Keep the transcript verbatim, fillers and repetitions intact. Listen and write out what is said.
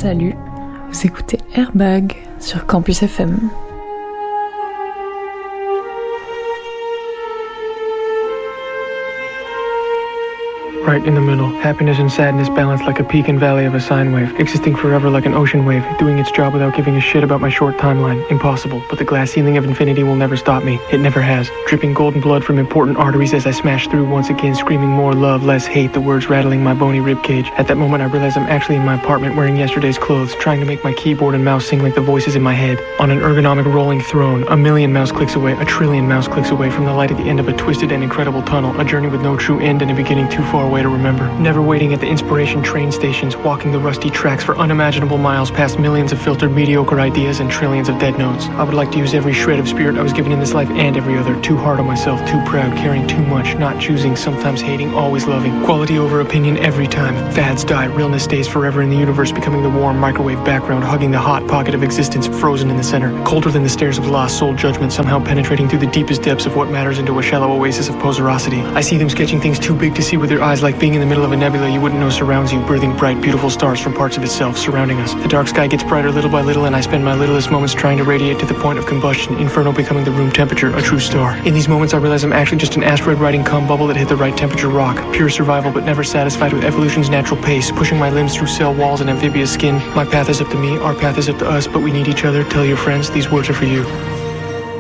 Salut, vous écoutez Airbag sur Campus F M. Right in the middle, happiness and sadness balanced like a peak and valley of a sine wave, existing forever like an ocean wave, doing its job without giving a shit about my short timeline. Impossible, but the glass ceiling of infinity will never stop me. It never has. Dripping golden blood from important arteries as I smash through once again, screaming more love, less hate, the words rattling my bony ribcage. At that moment I realize I'm actually in my apartment wearing yesterday's clothes, trying to make my keyboard and mouse sing like the voices in my head. On an ergonomic rolling throne, a million mouse clicks away, a trillion mouse clicks away from the light at the end of a twisted and incredible tunnel, a journey with no true end and a beginning too far away to remember. Never waiting at the inspiration train stations, walking the rusty tracks for unimaginable miles past millions of filtered mediocre ideas and trillions of dead notes. I would like to use every shred of spirit I was given in this life and every other. Too hard on myself, too proud, caring too much, not choosing, sometimes hating, always loving. Quality over opinion every time. Fads die, realness stays forever in the universe, becoming the warm microwave background, hugging the hot pocket of existence, frozen in the center. Colder than the stairs of lost soul judgment, somehow penetrating through the deepest depths of what matters into a shallow oasis of poserosity. I see them sketching things too big to see with their eyes, like being in the middle of a nebula you wouldn't know surrounds you, birthing bright, beautiful stars from parts of itself surrounding us. The dark sky gets brighter little by little, and I spend my littlest moments trying to radiate to the point of combustion, inferno becoming the room temperature, a true star. In these moments I realize I'm actually just an asteroid riding cum bubble that hit the right temperature rock. Pure survival but never satisfied with evolution's natural pace, pushing my limbs through cell walls and amphibious skin. My path is up to me, our path is up to us, but we need each other. Tell your friends, these words are for you.